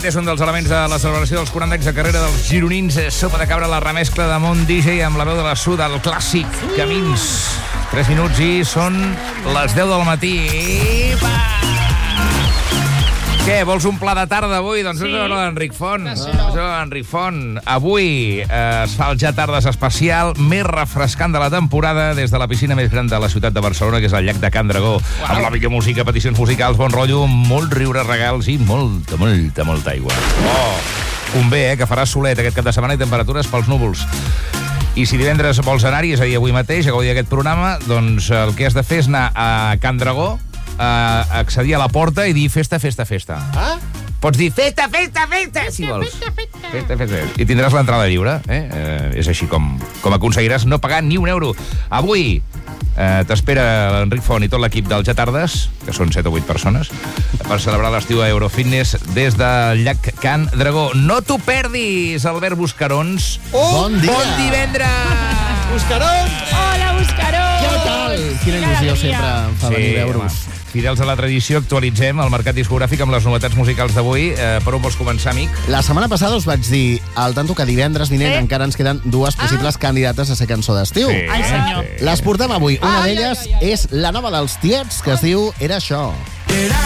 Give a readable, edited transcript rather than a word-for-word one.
Aquest és un dels elements de la celebració dels 40 anys de carrera dels gironins. Sopa de cabra, la remescla de Mont DJ amb la veu de la Su del clàssic Camins. 3 minuts i són les 10 del matí. Què, vols un pla de tarda avui? Doncs és l'hora d'Enric Font. Enric Font. Avui es fa el Ja Tardes especial més refrescant de la temporada des de la piscina més gran de la ciutat de Barcelona, que és el llac de Can Dragó. Amb la millor música, peticions musicals, bon rotllo, molt riure, regals i molta aigua. Convé, que farà solet aquest cap de setmana i temperatures pels núvols. I si divendres vols anar-hi, és a dir, avui mateix, a gaudir d'aquest programa, doncs el que has de fer és anar a Can Dragó, accedir a la porta i dir festa. Ah? Pots dir festa, si vols. Festa. I tindràs l'entrada lliure. És així com aconseguiràs no pagar ni un euro. Avui t'espera l'Enric Font i tot l'equip del Ja Tardes, que són 7 o 8 persones, per celebrar l'estiu a Eurofitness des del llac Can Dragó. No t'ho perdis, Albert Buscarons. Bon dia! Bon divendres! Buscarons! Hola, Buscarons! Què tal? Quina il·lusió sempre em fa venir a veure-us. Fidels a la tradició, actualitzem el mercat discogràfic amb les novetats musicals d'avui. Per on vols començar, amic? La setmana passada us vaig dir al tanto que divendres vinent encara ens queden 2 possibles candidates a ser cançó d'estiu. Ai, senyor. Les portem avui. Una d'elles és la nova dels Tiets, que es diu Era això.